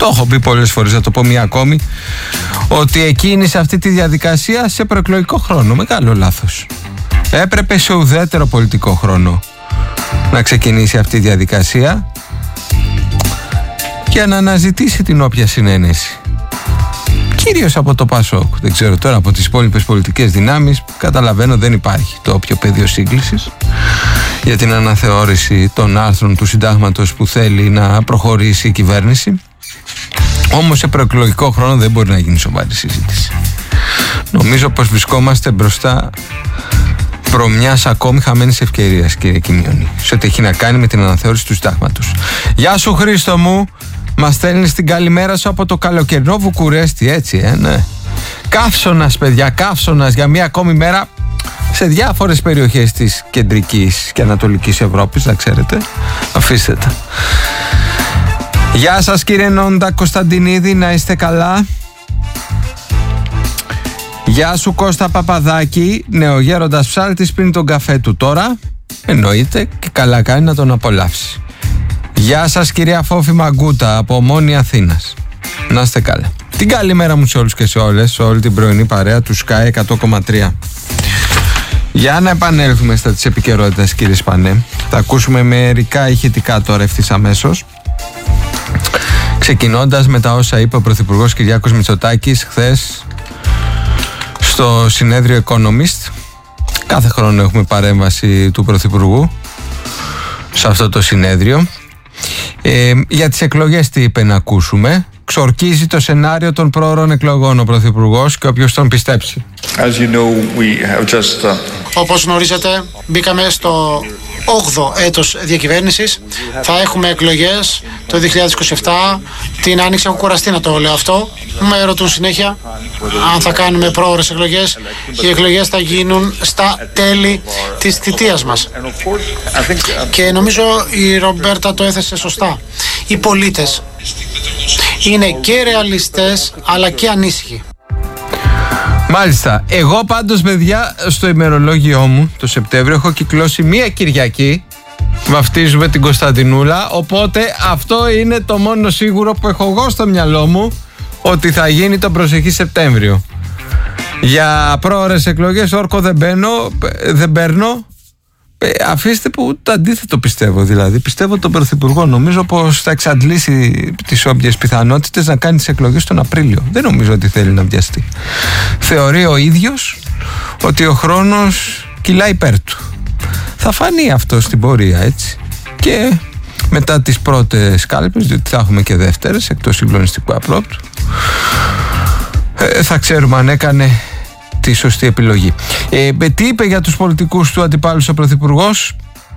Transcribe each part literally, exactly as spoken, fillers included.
Το έχω πει πολλές φορές, θα το πω μία ακόμη, ότι εκκίνησε αυτή τη διαδικασία σε προεκλογικό χρόνο. Μεγάλο λάθος. Έπρεπε σε ουδέτερο πολιτικό χρόνο να ξεκινήσει αυτή η διαδικασία και να αναζητήσει την όποια συνένεση. Κυρίως από το ΠΑΣΟΚ. Δεν ξέρω τώρα από τις υπόλοιπες πολιτικές δυνάμεις. Καταλαβαίνω δεν υπάρχει το όποιο πεδίο σύγκλησης για την αναθεώρηση των άρθρων του συντάγματος που θέλει να προχωρήσει η κυβέρνηση. Όμως σε προεκλογικό χρόνο δεν μπορεί να γίνει σοβαρή συζήτηση. Νομίζω πως βρισκόμαστε μπροστά προ μιας ακόμη χαμένης ευκαιρίας, κύριε Κιμιώνη, σε ό,τι έχει να κάνει με την αναθεώρηση του συντάγματος. Γεια σου, Χρήστο μου. Μας στέλνεις την καλημέρα σου από το καλοκαιρινό Βουκουρέστι, έτσι, ε, ναι. Καύσωνας, παιδιά, καύσωνας για μια ακόμη μέρα σε διάφορες περιοχές της κεντρικής και ανατολικής Ευρώπης, να ξέρετε. Αφήστε τα. Γεια σας, κύριε Νόντα Κωνσταντινίδη, να είστε καλά. Γεια σου, Κώστα Παπαδάκη. Νεογέροντας ψάλτης πίνει τον καφέ του τώρα. Εννοείται και καλά κάνει να τον απολαύσει. Γεια σας, κυρία Φόφη Μαγκούτα από Ομόνη Αθήνας. Να είστε καλά. Την καλή μέρα μου σε όλους και σε όλες, σε όλη την πρωινή παρέα του Sky εκατό κόμμα τρία. Για να επανέλθουμε στα της επικαιρότητας, κύριε Σπανέ. Θα ακούσουμε μερικά ηχητικά τώρα ευθύς αμέσως. Ξεκινώντας με τα όσα είπε ο Πρωθυπουργός Κυριάκος Μητσοτάκης χθες στο συνέδριο Economist. Κάθε χρόνο έχουμε παρέμβαση του Πρωθυπουργού σε αυτό το συνέδριο. Ε, για τις εκλογές τι είπε να ακούσουμε. Ξορκίζει το σενάριο των πρόωρων εκλογών ο Πρωθυπουργός και όποιος τον πιστέψει. As you know, we have just, uh... Όπως γνωρίζετε, μπήκαμε στο όγδοο έτος διακυβέρνησης. Θα έχουμε εκλογές το δύο χιλιάδες είκοσι επτά. Την Άνοιξη έχω κουραστεί να το λέω αυτό. Με ρωτούν συνέχεια αν θα κάνουμε πρόωρες εκλογές. Οι εκλογές θα γίνουν στα τέλη της θητείας μας. Και νομίζω η Ρομπέρτα το έθεσε σωστά. Οι πολίτες είναι και ρεαλιστές αλλά και ανήσυχοι. Μάλιστα. Εγώ πάντως, παιδιά, στο ημερολόγιό μου το Σεπτέμβριο έχω κυκλώσει μία Κυριακή. Βαφτίζουμε την Κωνσταντινούλα. Οπότε αυτό είναι το μόνο σίγουρο που έχω εγώ στο μυαλό μου, ότι θα γίνει τον προσεχή Σεπτέμβριο. Για πρόωρες εκλογές όρκο δεν μπαίνω, δεν παίρνω. Ε, αφήστε που το αντίθετο πιστεύω. Δηλαδή πιστεύω τον Πρωθυπουργό. Νομίζω πως θα εξαντλήσει τις όποιες πιθανότητες να κάνει τις εκλογές τον Απρίλιο. Δεν νομίζω ότι θέλει να βιαστεί. Θεωρεί ο ίδιος ότι ο χρόνος κυλάει υπέρ του. Θα φανεί αυτό στην πορεία, έτσι. Και μετά τις πρώτες κάλπες, διότι θα έχουμε και δεύτερες εκτός συγκλονιστικού απρόπτου, ε, θα ξέρουμε αν έκανε τη σωστή επιλογή. Ε, τι είπε για τους πολιτικούς του αντιπάλους ο Πρωθυπουργός?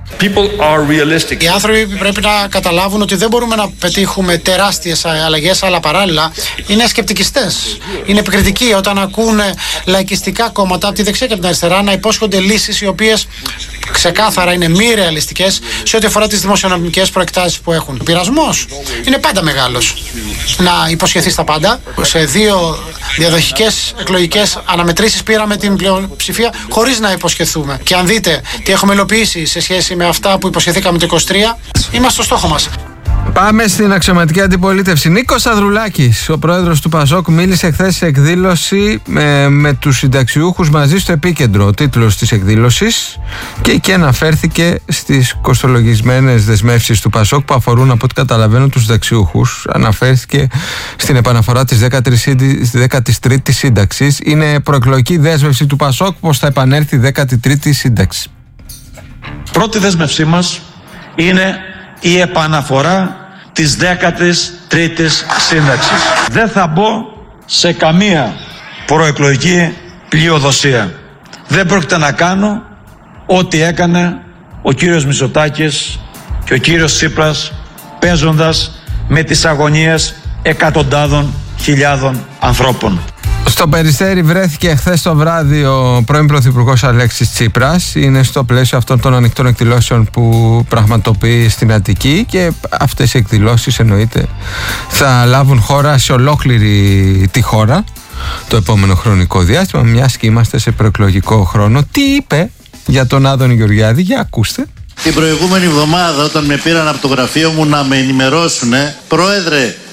Οι άνθρωποι πρέπει να καταλάβουν ότι δεν μπορούμε να πετύχουμε τεράστιες αλλαγές, αλλά παράλληλα είναι σκεπτικιστές. Είναι επικριτικοί όταν ακούνε λαϊκιστικά κόμματα από τη δεξιά και από την αριστερά να υπόσχονται λύσεις οι οποίες ξεκάθαρα είναι μη ρεαλιστικές σε ό,τι αφορά τις δημοσιονομικές προεκτάσεις που έχουν. Ο πειρασμός είναι πάντα μεγάλος να υποσχεθείς τα πάντα. Σε δύο διαδοχικές εκλογικές αναμετρήσεις πήραμε την πλειοψηφία χωρίς να υποσχεθούμε. Και αν δείτε τι έχουμε υλοποιήσει σε σχέση με αυτά που υποσχεθήκαμε το είκοσι τρία, είμαστε στο στόχο μας. Πάμε στην αξιωματική αντιπολίτευση. Νίκος Ανδρουλάκης, ο πρόεδρος του ΠΑΣΟΚ, μίλησε χθες σε εκδήλωση με, με τους συνταξιούχους μαζί στο επίκεντρο, ο τίτλος της εκδήλωσης, και εκεί αναφέρθηκε στις κοστολογισμένες δεσμεύσεις του ΠΑΣΟΚ που αφορούν, από ό,τι καταλαβαίνω, τους συνταξιούχους. Αναφέρθηκε στην επαναφορά της δέκατης τρίτης σύνταξης. Είναι προεκλογική δέσμευση του ΠΑΣΟΚ πως θα επανέλθει η δέκατη τρίτη σύνταξη. Πρώτη δέσμευσή μας είναι η επαναφορά της δέκατης τρίτης σύνταξης. Δεν θα μπω σε καμία προεκλογική πλειοδοσία. Δεν πρόκειται να κάνω ό,τι έκανε ο κύριος Μητσοτάκης και ο κύριος Τσίπρας, παίζοντας με τις αγωνίες εκατοντάδων χιλιάδων ανθρώπων. Στο Περιστέρι βρέθηκε χθες το βράδυ ο πρώην Πρωθυπουργός Αλέξης Τσίπρας. Είναι στο πλαίσιο αυτών των ανοιχτών εκδηλώσεων που πραγματοποιεί στην Αττική, και αυτές οι εκδηλώσεις, εννοείται, θα λάβουν χώρα σε ολόκληρη τη χώρα το επόμενο χρονικό διάστημα, μιας και είμαστε σε προεκλογικό χρόνο. Τι είπε για τον Άδωνη Γεωργιάδη? Για ακούστε. Την προηγούμενη εβδομάδα, όταν με πήραν από το γραφείο μου να με ενημερώσουν, Πρόεδρε,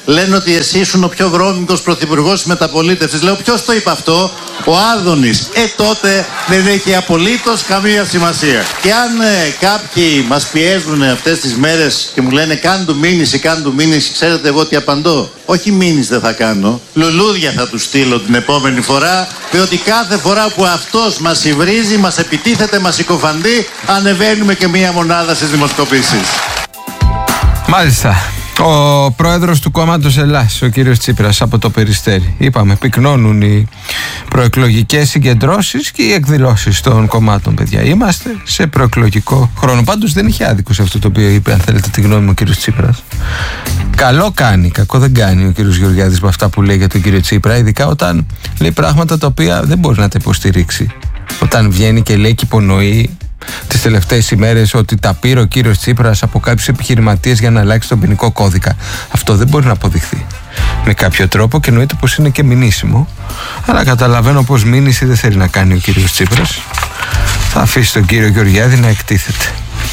λένε ότι εσύ ήσουν ο πιο βρώμικος πρωθυπουργός της μεταπολίτευσης. Λέω, ποιος το είπε αυτό? Ο Άδωνης. Ε, τότε δεν έχει απολύτως καμία σημασία. Και αν ε, κάποιοι μας πιέζουν αυτές τις μέρες και μου λένε κάν του μήνυση, κάν του μήνυση, ξέρετε εγώ τι απαντώ? Όχι μήνυση δεν θα κάνω, λουλούδια θα του στείλω την επόμενη φορά, διότι κάθε φορά που αυτός μας υβρίζει, μας επιτίθεται, μας συκοφαντεί, ανεβαίνουμε και μία μονάδα στις δημοσκοπήσεις. Μάλιστα. Ο πρόεδρος του κόμματος Ελλάς, ο κύριος Τσίπρας, από το Περιστέρι. Είπαμε, πυκνώνουν οι προεκλογικές συγκεντρώσεις και οι εκδηλώσεις των κομμάτων, παιδιά. Είμαστε σε προεκλογικό χρόνο. Πάντως δεν είχε άδικο σε αυτό το οποίο είπε, αν θέλετε τη γνώμη μου, ο κύριος Τσίπρας. Καλό κάνει, κακό δεν κάνει ο κύριος Γεωργιάδης με αυτά που λέει για τον κύριο Τσίπρα, ειδικά όταν λέει πράγματα τα οποία δεν μπορεί να τα υποστηρίξει. Όταν βγαίνει και λέει και υπονοεί τις τελευταίες ημέρες ότι τα πήρε ο κύριος Τσίπρας από κάποιους επιχειρηματίες για να αλλάξει τον ποινικό κώδικα. Αυτό δεν μπορεί να αποδειχθεί με κάποιο τρόπο και εννοείται πως είναι και μηνύσιμο. Αλλά καταλαβαίνω πως μήνυση δεν θέλει να κάνει ο κύριος Τσίπρας. Θα αφήσει τον κύριο Γεωργιάδη να εκτίθεται.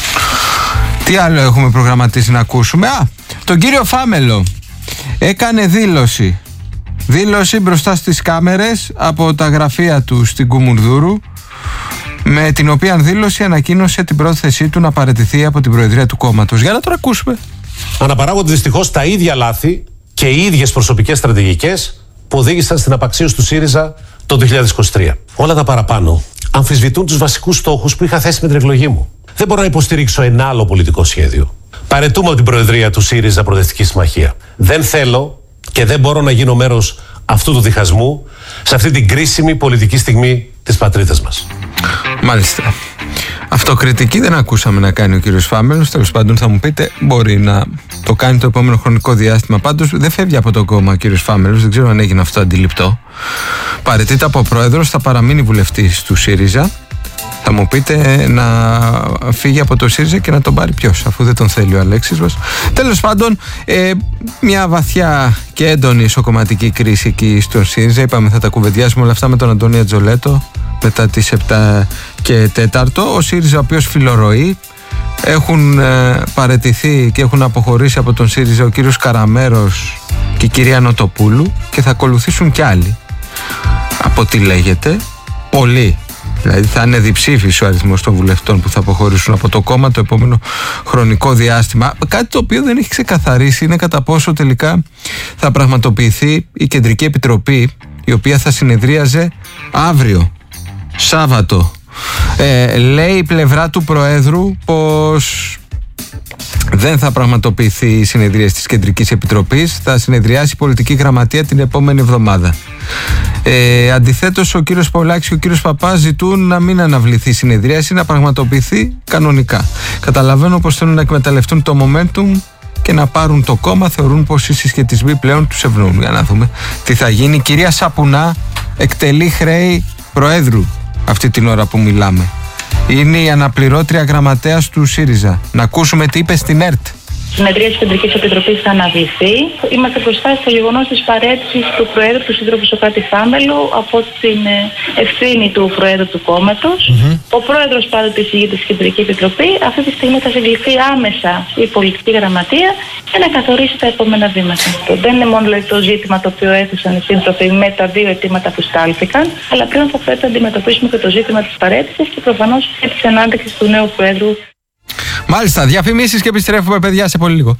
Τι άλλο έχουμε προγραμματίσει να ακούσουμε? Α, τον κύριο Φάμελο. Έκανε δήλωση. Δήλωση μπροστά στις κάμερες από τα γραφεία του στην Κουμουνδούρου, με την οποία δήλωση ανακοίνωσε την πρόθεσή του να παραιτηθεί από την προεδρία του κόμματος. Για να το ακούσουμε. Αναπαράγονται δυστυχώς τα ίδια λάθη και οι ίδιες προσωπικές στρατηγικές που οδήγησαν στην απαξίωση του ΣΥΡΙΖΑ το δύο χιλιάδες είκοσι τρία. Όλα τα παραπάνω αμφισβητούν τους βασικούς στόχους που είχα θέσει με την εκλογή μου. Δεν μπορώ να υποστηρίξω ένα άλλο πολιτικό σχέδιο. Παραιτούμε από την προεδρία του ΣΥΡΙΖΑ Προοδευτική Συμμαχία. Δεν θέλω και δεν μπορώ να γίνω μέρος αυτού του διχασμού σε αυτή την κρίσιμη πολιτική στιγμή της πατρίδας μας. Μάλιστα. Αυτοκριτική δεν ακούσαμε να κάνει ο κύριος Φάμελος. Τέλος πάντων, θα μου πείτε, μπορεί να το κάνει το επόμενο χρονικό διάστημα. Πάντως δεν φεύγει από το κόμμα ο κύριος Φάμελος. Δεν ξέρω αν έγινε αυτό αντιληπτό. Παραιτείται από πρόεδρος, θα παραμείνει βουλευτής του ΣΥΡΙΖΑ. Θα μου πείτε να φύγει από το ΣΥΡΙΖΑ και να τον πάρει ποιος, αφού δεν τον θέλει ο Αλέξης μας. Τέλος πάντων, ε, μια βαθιά και έντονη ισοκομματική κρίση εκεί στον ΣΥΡΙΖΑ. Είπαμε θα τα κουβεντιάσουμε όλα αυτά με τον Αντώνη Ατζολέτο μετά τις επτά και τέταρτο. Ο ΣΥΡΙΖΑ, ο οποίος φιλορροεί, έχουν ε, παραιτηθεί και έχουν αποχωρήσει από τον ΣΥΡΙΖΑ ο κύριος Καραμέρος και η κυρία Νοτοπούλου, και θα ακολουθήσουν κι άλλοι. Από τι λέγεται, πολλοί. Δηλαδή θα είναι διψήφιος ο αριθμός των βουλευτών που θα αποχωρήσουν από το κόμμα το επόμενο χρονικό διάστημα. Κάτι το οποίο δεν έχει ξεκαθαρίσει είναι κατά πόσο τελικά θα πραγματοποιηθεί η Κεντρική Επιτροπή, η οποία θα συνεδρίαζε αύριο, Σάββατο. Ε, λέει η πλευρά του Προέδρου πως δεν θα πραγματοποιηθεί η συνεδρία της Κεντρικής Επιτροπής, θα συνεδριάσει η Πολιτική Γραμματεία την επόμενη εβδομάδα. Ε, αντιθέτως, ο κύριος Πολάκης και ο κύριος Παπάς ζητούν να μην αναβληθεί η συνεδρίαση, να πραγματοποιηθεί κανονικά. Καταλαβαίνω πως θέλουν να εκμεταλλευτούν το momentum και να πάρουν το κόμμα, θεωρούν πως οι συσχετισμοί πλέον τους ευνοούν. Για να δούμε τι θα γίνει. Η κυρία Σαπουνά εκτελεί χρέη Προέδρου αυτή την ώρα που μιλάμε. Είναι η αναπληρώτρια γραμματέας του ΣΥΡΙΖΑ. Να ακούσουμε τι είπε στην ΕΡΤ. Η συνεδρία της Κεντρικής Επιτροπής θα αναβληθεί. Είμαστε μπροστά στο γεγονός της παραίτησης του Προέδρου του Σύντροφου Σωκράτη Φάμελου από την ευθύνη του Προέδρου του κόμματος. Mm-hmm. Ο Πρόεδρος πάντοτε εισηγείται στη Κεντρική Επιτροπή. Αυτή τη στιγμή θα συγκληθεί άμεσα η Πολιτική Γραμματεία για να καθορίσει τα επόμενα βήματα. Δεν είναι μόνο δηλαδή, το ζήτημα το οποίο έθεσαν οι σύντροφοι με τα δύο αιτήματα που στάλθηκαν, αλλά πλέον θα πρέπει να αντιμετωπίσουμε και το ζήτημα της παραίτησης και προφανώς και της ανάντεξης του νέου Προέδρου. Μάλιστα, διαφημίσεις και επιστρέφουμε, παιδιά, σε πολύ λίγο.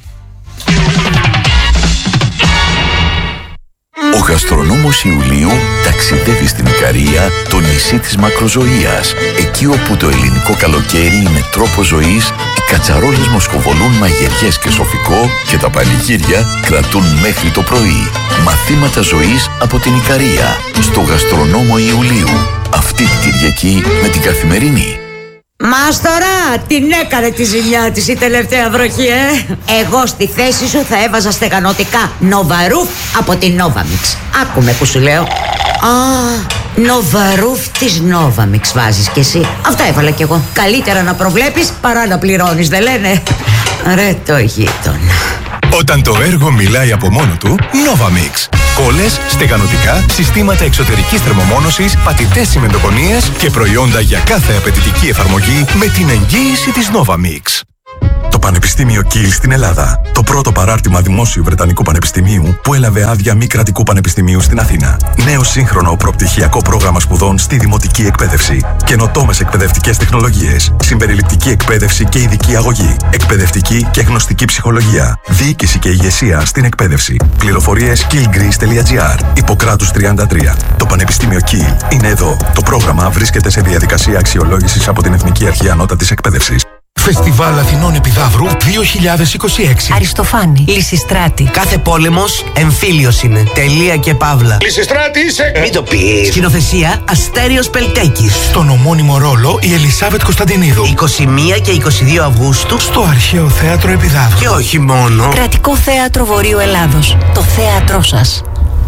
Ο γαστρονόμος Ιουλίου ταξιδεύει στην Ικαρία, το νησί της μακροζωίας. Εκεί όπου το ελληνικό καλοκαίρι είναι τρόπος ζωής, οι κατσαρόλες μοσχοβολούν μαγειριές και σοφικό και τα πανηγύρια κρατούν μέχρι το πρωί. Μαθήματα ζωής από την Ικαρία, στο γαστρονόμο Ιουλίου. Αυτή την Κυριακή με την Καθημερινή. Μάστορα, την έκανε τη ζημιά της η τελευταία βροχή, ε! Εγώ στη θέση σου θα έβαζα στεγανωτικά Νοβαρούφ από την Novamix. Άκουμε που σου λέω. Α, Νοβαρούφ της Novamix βάζεις κι εσύ. Αυτά έβαλα κι εγώ. Καλύτερα να προβλέπεις παρά να πληρώνεις, δεν λένε? Ρε το γείτονα. Όταν το έργο μιλάει από μόνο του, Novamix. Κόλλες, στεγανωτικά, συστήματα εξωτερικής θερμομόνωσης, πατητές τσιμεντοκονίες και προϊόντα για κάθε απαιτητική εφαρμογή με την εγγύηση της Novamix. Το Πανεπιστήμιο Κιλ στην Ελλάδα. Το πρώτο παράρτημα δημόσιου Βρετανικού Πανεπιστημίου που έλαβε άδεια μη κρατικού πανεπιστημίου στην Αθήνα. Νέο σύγχρονο προπτυχιακό πρόγραμμα σπουδών στη δημοτική εκπαίδευση. Καινοτόμες εκπαιδευτικές τεχνολογίες. Συμπεριληπτική εκπαίδευση και ειδική αγωγή. Εκπαιδευτική και γνωστική ψυχολογία. Διοίκηση και ηγεσία στην εκπαίδευση. Πληροφορίες killgreece τελεία gr. Ιπποκράτους τριάντα τρία. Το Πανεπιστήμιο Κιλ είναι εδώ. Το πρόγραμμα βρίσκεται σε διαδικασία αξιολόγησης από την Εθνική Αρχή Ανώτατης Εκπαίδευσης. Φεστιβάλ Αθηνών Επιδαύρου δύο χιλιάδες είκοσι έξι. Αριστοφάνη, Λυσιστράτη. Κάθε πόλεμος εμφύλιος είναι. Τελεία και παύλα. Λυσιστράτη είσαι! Μην το πεις. Σκηνοθεσία Αστέριος Πελτέκης. Στον ομώνυμο ρόλο η Ελισάβετ Κωνσταντινίδου. είκοσι μία και είκοσι δύο Αυγούστου. Στο Αρχαίο Θέατρο Επιδαύρου. Και όχι μόνο. Κρατικό Θέατρο Βορείου Ελλάδος. Το θέατρό σας.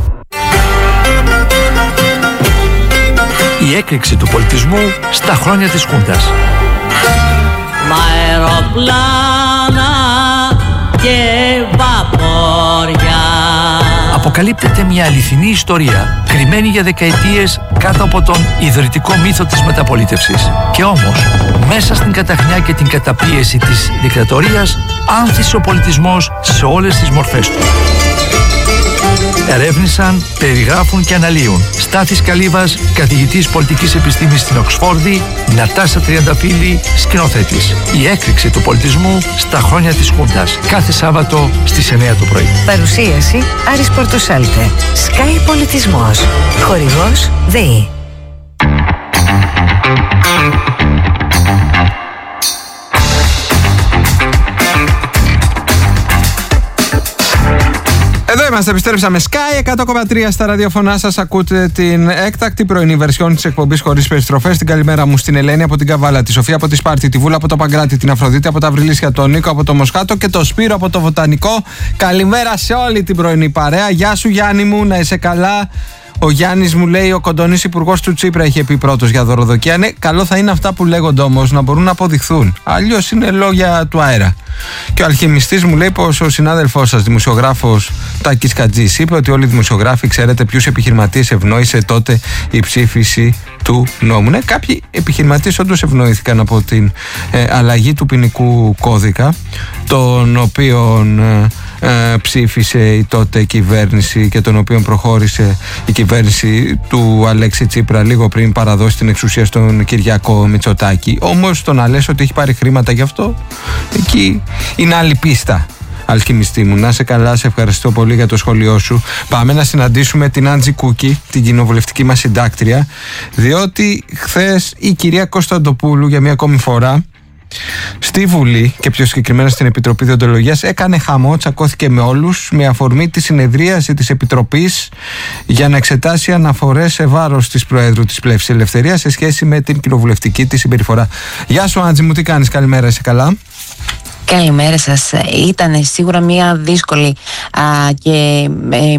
Η έκρηξη του πολιτισμού στα χρόνια της Χούντας. Μ' αεροπλάνα και βαπόρια. Αποκαλύπτεται μια αληθινή ιστορία, κρυμμένη για δεκαετίες κάτω από τον ιδρυτικό μύθο της μεταπολίτευσης. Και όμως, μέσα στην καταχνιά και την καταπίεση της δικτατορίας, άνθησε ο πολιτισμός σε όλες τις μορφές του. Ερεύνησαν, περιγράφουν και αναλύουν Στάθης Καλύβας, καθηγητής πολιτικής επιστήμης στην Οξφόρδη, Νατάσα Τριανταφύλλη, σκηνοθέτης. Η έκρηξη του πολιτισμού στα χρόνια της Χούντας. Κάθε Σάββατο στις εννιά το πρωί. Παρουσίαση Άρης Πορτοσάλτε. Sky Πολιτισμός. Χορηγός ΔΕΗ. Εδώ είμαστε, επιστρέψαμε. Sky εκατό κόμμα τρία στα ραδιοφωνά σας. Ακούτε την έκτακτη πρωινή βερσιόν της εκπομπής χωρίς περιστροφές. Την καλημέρα μου στην Ελένη από την Καβάλα, τη Σοφία από τη Σπάρτη, τη Βούλα από το Παγκράτη, την Αφροδίτη από τα Βρυλίσια, τον Νίκο από το Μοσχάτο και το Σπύρο από το Βοτανικό. Καλημέρα σε όλη την πρωινή παρέα. Γεια σου Γιάννη μου, να είσαι καλά. Ο Γιάννης μου λέει: ο κοντονής υπουργός του Τσίπρα είχε πει πρώτος για δωροδοκία. Ναι, καλό θα είναι αυτά που λέγονται όμως να μπορούν να αποδειχθούν. Αλλιώς είναι λόγια του αέρα. Και ο αλχημιστής μου λέει πως ο συνάδελφός σας, δημοσιογράφος Τάκης Κατζής, είπε ότι όλοι οι δημοσιογράφοι ξέρετε ποιους επιχειρηματίες ευνόησε τότε η ψήφιση του νόμου. Ναι, κάποιοι επιχειρηματίες όντως ευνοήθηκαν από την ε, αλλαγή του ποινικού κώδικα, τον οποίον ε, ε, ψήφισε η τότε κυβέρνηση και τον οποίον προχώρησε η κυβέρνηση του Αλέξη Τσίπρα λίγο πριν παραδώσει την εξουσία στον Κυριάκο Μητσοτάκη. Όμως το να λες ότι έχει πάρει χρήματα γι' αυτό, εκεί είναι άλλη πίστα. Αλχημιστή μου, να είσαι καλά, σε ευχαριστώ πολύ για το σχόλιο σου. Πάμε να συναντήσουμε την Άντζη Κούκη, την κοινοβουλευτική μας συντάκτρια, διότι χθες η κυρία Κωνσταντοπούλου για μια ακόμη φορά στη Βουλή και πιο συγκεκριμένα στην Επιτροπή Διοντολογίας έκανε χαμό, τσακώθηκε με όλους με αφορμή τη συνεδρίαση της Επιτροπής για να εξετάσει αναφορές σε βάρος της Προέδρου της Πλεύσης Ελευθερίας σε σχέση με την κοινοβουλευτική της συμπεριφορά. Γεια σου Άντζη μου, τι κάνεις, καλημέρα, είσαι καλά? Καλημέρα σας. Ήταν σίγουρα μια δύσκολη α, και ε,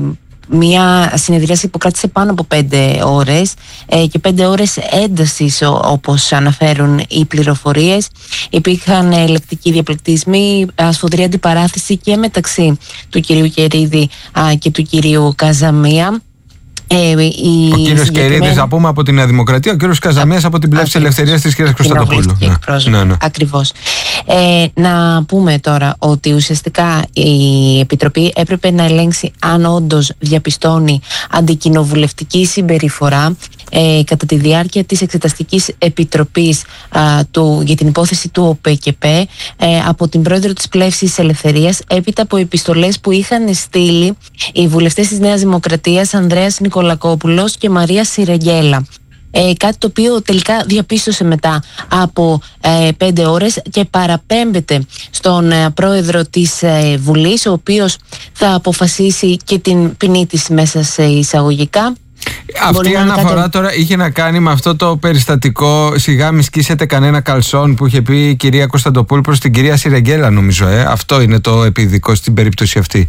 μια συνεδρίαση που κράτησε πάνω από πέντε ώρες ε, και πέντε ώρες έντασης όπως αναφέρουν οι πληροφορίες. Υπήρχαν ε, λεκτικοί διαπληκτισμοί, σφοδρή αντιπαράθεση και μεταξύ του κυρίου Κερίδη α, και του κυρίου Καζαμία. Ε, η ο κύριος Κερίδης, θα πούμε, από τη Νέα Δημοκρατία, ο κύριος Καζαμίας από την Πλεύση Ελευθερίας της κυρίας Κωνσταντοπούλου. Ναι, ναι, ναι. Ακριβώς. Ε, να πούμε τώρα ότι ουσιαστικά η Επιτροπή έπρεπε να ελέγξει αν όντως διαπιστώνει αντικοινοβουλευτική συμπεριφορά ε, κατά τη διάρκεια της Εξεταστικής Επιτροπής α, του, για την υπόθεση του ΟΠΕΚΕΠΕ ε, από την πρόεδρο της Πλεύσης Ελευθερίας, έπειτα από επιστολές που είχαν στείλει οι βουλευτές της Νέας Δημοκρατίας Ανδρέας Νικολακόπουλος και Μαρία Σιρεγγέλα. Ε, κάτι το οποίο τελικά διαπίστωσε μετά από ε, πέντε ώρες και παραπέμπεται στον ε, πρόεδρο της ε, Βουλής, ο οποίος θα αποφασίσει και την ποινή της μέσα σε εισαγωγικά. Αυτή η αναφορά κάτι... τώρα είχε να κάνει με αυτό το περιστατικό «Σιγά μη σκίσετε κανένα καλσόν» που είχε πει η κυρία Κωνσταντοπούλου προς την κυρία Σιρεγγέλα, νομίζω. Ε. Αυτό είναι το επιδικό στην περίπτωση αυτή.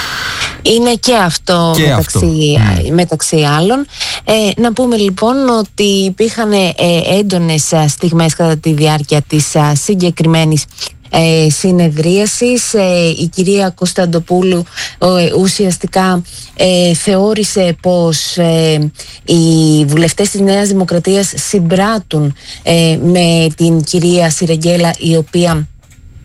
Είναι και αυτό, και μεταξύ, αυτό. μεταξύ άλλων. Ε, να πούμε λοιπόν ότι υπήρχαν ε, έντονες στιγμές κατά τη διάρκεια της ε, συγκεκριμένης Ε, συνεδρίασης. Ε, η κυρία Κωνσταντοπούλου ε, ουσιαστικά ε, θεώρησε πως ε, οι βουλευτές της Νέας Δημοκρατίας συμπράττουν ε, με την κυρία Σιρεγγέλα, η οποία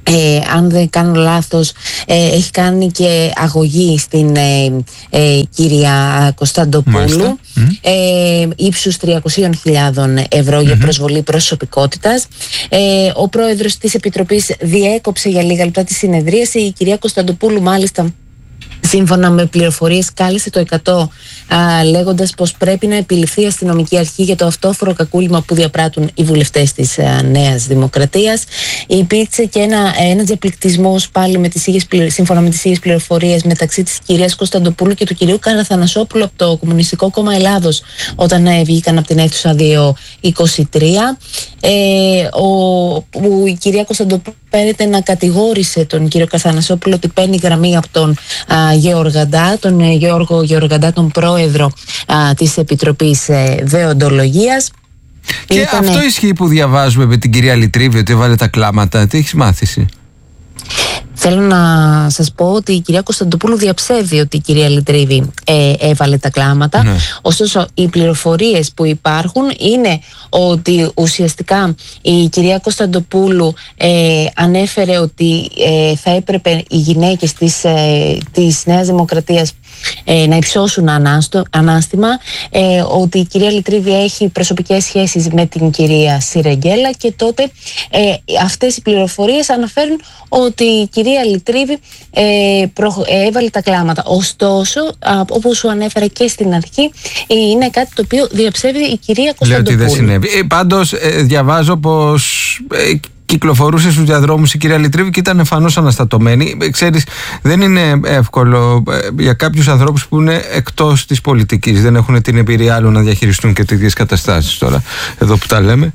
Ε, αν δεν κάνω λάθος, ε, έχει κάνει και αγωγή στην ε, ε, κυρία Κωνσταντοπούλου ε, ύψους τριακόσιες χιλιάδες ευρώ mm-hmm. για προσβολή προσωπικότητας. Ε, ο πρόεδρος της Επιτροπής διέκοψε για λίγα λεπτά τη συνεδρίαση. Η κυρία Κωνσταντοπούλου μάλιστα, σύμφωνα με πληροφορίες, κάλεσε το εκατό α, λέγοντας πως πρέπει να επιληφθεί η αστυνομική αρχή για το αυτόφορο κακούλημα που διαπράττουν οι βουλευτές της α, Νέας Δημοκρατίας. Υπήρξε και ένα, ένας διαπληκτισμός πάλι με τις ίδιες, σύμφωνα με τις ίδιες πληροφορίες μεταξύ της κυρίας Κωνσταντοπούλου και του κυρίου Καραθανασόπουλου από το Κομμουνιστικό Κόμμα Ελλάδος όταν ε, βγήκαν από την αίθουσα δύο είκοσι τρία. Ε, ο, που η κυρία Κωνσταντοπούλου φαίνεται να κατηγόρησε τον κύριο Καραθανασόπουλο ότι παίρνει γραμμή από τον α, Γεωργαντά, τον ε, Γιώργο Γεωργαντά, τον πρόεδρο α, της Επιτροπής ε, Δεοντολογίας. Και Ήτανε... αυτό ισχύει που διαβάζουμε με την κυρία Λιτρίβη, ότι έβαλε τα κλάματα. Τι έχεις μάθηση? Θέλω να σας πω ότι η κυρία Κωνσταντοπούλου διαψεύδει ότι η κυρία Λιτρίβη ε, έβαλε τα κλάματα. Ναι. Ωστόσο, οι πληροφορίες που υπάρχουν είναι ότι ουσιαστικά η κυρία Κωνσταντοπούλου ε, ανέφερε ότι ε, θα έπρεπε οι γυναίκες της, ε, της Νέας Δημοκρατίας ε, να υψώσουν ανάστο, ανάστημα, ε, ότι η κυρία Λιτρίβη έχει προσωπικές σχέσεις με την κυρία Σιρεγγέλα και τότε ε, αυτές οι πληροφορίες αναφέρουν ότι η κυρία Λιτρίβη ε, προ, ε, έβαλε τα κλάματα. Ωστόσο, α, όπως σου ανέφερα και στην αρχή, ε, είναι κάτι το οποίο διαψεύδει η κυρία Κωνσταντοπούλου. Λέω ότι δεν συνέβη. Ε, πάντως ε, διαβάζω πως ε, κυκλοφορούσε στους διαδρόμους η κυρία Λιτρίβη και ήταν εμφανώς αναστατωμένη. Ε, ξέρεις, δεν είναι εύκολο ε, για κάποιους ανθρώπους που είναι εκτός της πολιτικής. Δεν έχουν την εμπειρία άλλων να διαχειριστούν και τέτοιες καταστάσεις τώρα, εδώ που τα λέμε.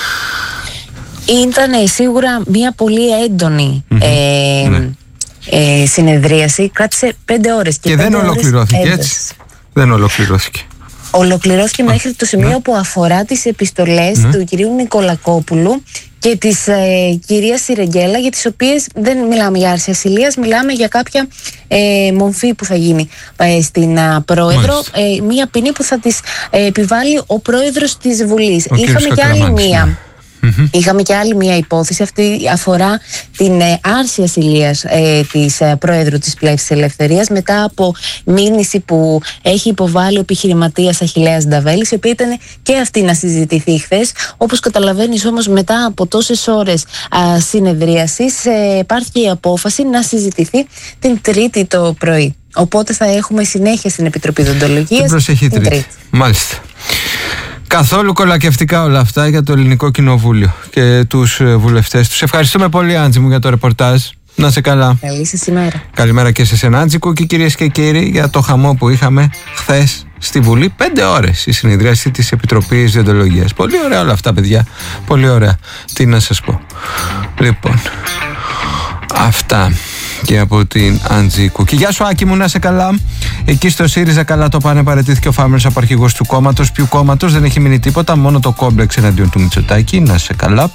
Ήταν σίγουρα μια πολύ έντονη mm-hmm. ε, ναι. ε, συνεδρίαση. Κράτησε πέντε ώρες. Και, και δεν ολοκληρώθηκε έτσι. Δεν ολοκληρώθηκε. Ολοκληρώθηκε mm. μέχρι το σημείο ναι. που αφορά τις επιστολές mm. του κυρίου Νικολακόπουλου και της ε, κυρίας Σιρεγγέλα, για τις οποίες δεν μιλάμε για άρση ασυλίας, μιλάμε για κάποια ε, μομφή που θα γίνει ε, στην α, πρόεδρο, ε, μια ποινή που θα της ε, επιβάλλει ο πρόεδρος της Βουλής. Ο Είχαμε και άλλη μία. Ναι. Mm-hmm. Είχαμε και άλλη μια υπόθεση. Αυτή αφορά την ε, άρση ασυλίας ε, της ε, Πρόεδρου της Πλεύσης Ελευθερίας μετά από μήνυση που έχει υποβάλει ο επιχειρηματίας Αχιλλέας Νταβέλης, η οποία ήταν και αυτή να συζητηθεί χθες. Όπως καταλαβαίνεις όμως, μετά από τόσες ώρες α, συνεδρίασης ε, υπάρχει η απόφαση να συζητηθεί την Τρίτη το πρωί. Οπότε θα έχουμε συνέχεια στην Επιτροπή Δεοντολογίας την προσεχή Τρίτη. Τρίτη. Μάλιστα. Καθόλου κολακευτικά όλα αυτά για το Ελληνικό Κοινοβούλιο και τους βουλευτές τους. Ευχαριστούμε πολύ, Άντζη μου, για το ρεπορτάζ. Να σε καλά. Καλή σας ημέρα. Καλημέρα και σε εσένα, Άντζικο, και κυρίες και κύριοι, για το χαμό που είχαμε χθες στη Βουλή. Πέντε ώρες η συνεδρίαση της Επιτροπής Δεοντολογίας. Πολύ ωραία όλα αυτά, παιδιά. Πολύ ωραία. Τι να σας πω. Λοιπόν, αυτά και από την Άντζη Κουκή. Γεια σου, Άκη μου, να σε καλά. Εκεί στο ΣΥΡΙΖΑ καλά το πάνε. Παραιτήθηκε ο Φάμερος από αρχηγός του κόμματος. Ποιου κόμματος? Δεν έχει μείνει τίποτα, μόνο το κόμπλεξ εναντίον του Μητσοτάκη. Να σε καλά.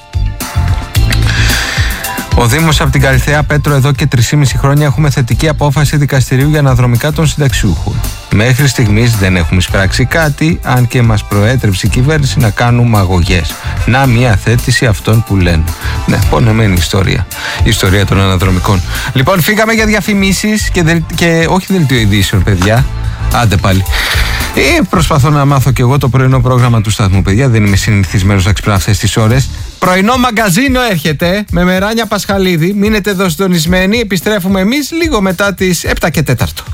Ο Δήμος από την Καλιθέα, Πέτρο, εδώ και τρεισήμισι χρόνια έχουμε θετική απόφαση δικαστηρίου για αναδρομικά των συνταξιούχων. Μέχρι στιγμής δεν έχουμε εισπράξει κάτι, αν και μας προέτρεψε η κυβέρνηση να κάνουμε αγωγές. Να, μια θέτηση αυτών που λένε. Ναι, πονεμένη ιστορία. Η ιστορία των αναδρομικών. Λοιπόν, φύγαμε για διαφημίσεις και, δελ... και όχι δελτίο ειδήσεων, παιδιά. Άντε πάλι. Ε, προσπαθώ να μάθω κι εγώ το πρωινό πρόγραμμα του σταθμού, παιδιά. Δεν είμαι συνηθισμένος να ξυπνάω αυτές τις ώρες. Πρωινό μαγκαζίνο έρχεται με Μεράνια Πασχαλίδη. Μείνετε εδώ συντονισμένοι. Επιστρέφουμε εμείς λίγο μετά τις επτά και τέταρτο.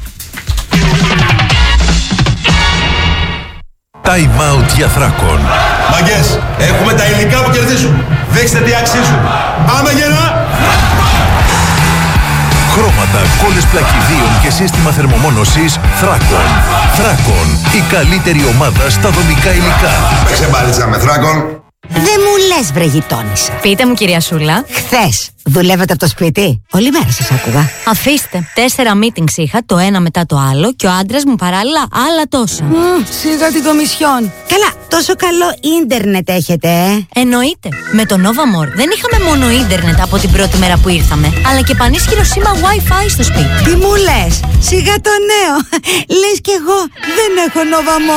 Time out για Θράκον. Μαγκές, έχουμε τα υλικά που κερδίζουν. Δείξτε τι αξίζουν. Πάμε γερά! Χρώματα, κόλλες πλακιδίων και σύστημα θερμομόνωσης Θράκον. Θράκον, η καλύτερη ομάδα στα δομικά υλικά. Παίξε μπάλιτσα με Θράκον. Δεν μου λες, βρε γειτόνισσα. Πείτε μου, κυρία Σούλα. Χθες δουλεύετε από το σπίτι? Όλη μέρα σας άκουγα. Αφήστε. Τέσσερα meetings είχα, το ένα μετά το άλλο, και ο άντρας μου παράλληλα άλλα τόσα. Mm, σιγά την κομισιόν. Καλά, τόσο καλό ίντερνετ έχετε, ε? Εννοείται. Με το Novamor δεν είχαμε μόνο ίντερνετ από την πρώτη μέρα που ήρθαμε, αλλά και πανίσχυρο σήμα Wi-Fi στο σπίτι. Τι μου λες? Σιγά το νέο. Λες κι εγώ δεν έχω Novamor.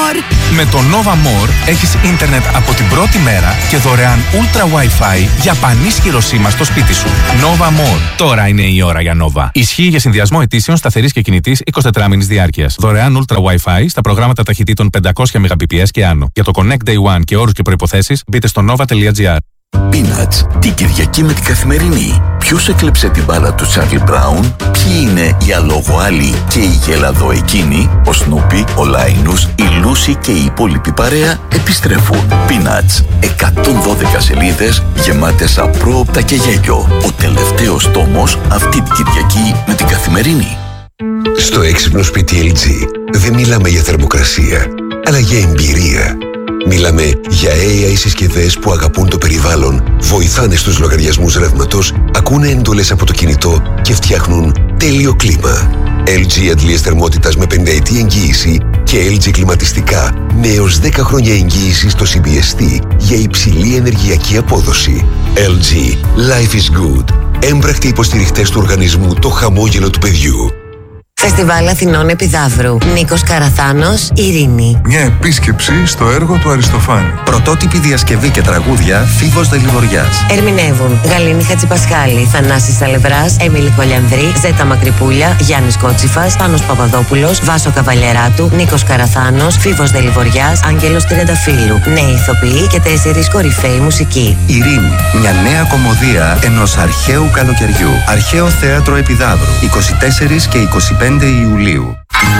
Με το Nova More έχεις ίντερνετ από την πρώτη μέρα και δωρεάν Ultra Wi-Fi για πανίσχυρο σήμα στο σπίτι σου. Nova More. Τώρα είναι η ώρα για Nova. Ισχύει για συνδυασμό αιτήσεων σταθερής και κινητής εικοσιτετράμινης διάρκειας. Δωρεάν Ultra Wi-Fi στα προγράμματα ταχυτήτων πεντακόσια μεγαμπιτ και άνω. Για το Connect Day One και όρους και προϋποθέσεις μπείτε στο nova.gr. Peanuts, την Κυριακή με την Καθημερινή. Ποιος έκλεψε την μπάλα του Τσάρλι Μπράουν, ποιοι είναι οι αλογοάλοι και οι γελαδοεκίνοι, ο Σνούπι, ο Λάινους, η Λούση και η υπόλοιπη παρέα επιστρέφουν. Peanuts, εκατόν δώδεκα σελίδες γεμάτες απρόοπτα και γέλιο. Ο τελευταίος τόμος αυτή την Κυριακή με την Καθημερινή. Στο έξυπνο σπίτι ελ τζι δεν μιλάμε για θερμοκρασία, αλλά για εμπειρία. Μιλάμε για έι άι συσκευές που αγαπούν το περιβάλλον, βοηθάνε στους λογαριασμούς ρεύματος, ακούνε εντολές από το κινητό και φτιάχνουν τέλειο κλίμα. ελ τζι αντλίες θερμότητας με πενταετή εγγύηση και ελ τζι κλιματιστικά με έως δέκα χρόνια εγγύηση στο σι μπι ες τι για υψηλή ενεργειακή απόδοση. ελ τζι. Life is good. Έμπρακτοι υποστηριχτές του οργανισμού Το Χαμόγελο του Παιδιού. Φεστιβάλ Αθηνών Επιδαύρου. Νίκος Καραθάνος, Ειρήνη. Μια επίσκεψη στο έργο του Αριστοφάνη. Πρωτότυπη διασκευή και τραγούδια Φίβος Δελιβοριάς. Ερμηνεύουν Γαλήνη Χατζηπασχάλη, Θανάσης Σαλευράς, Έμιλη Κολιανδρή, Ζέτα Μακρυπούλια, Γιάννης Κότσιφας, Πάνος Παπαδόπουλος, Βάσο Καβαλιαράτου, Νίκος Καραθάνος, Φίβος Δελιβοριάς, Άγγελος Τριανταφύλου. Νέοι ηθοποιοί και τέσσερις κορυφαίοι μουσικοί. Ειρήνη. Μια νέα κομμωδία ενός αρχαίου καλοκαιριού. Αρχαίο Θέατρο Επιδαύρου. είκοσι τέσσερις και είκοσι πέντε Ιουλίου.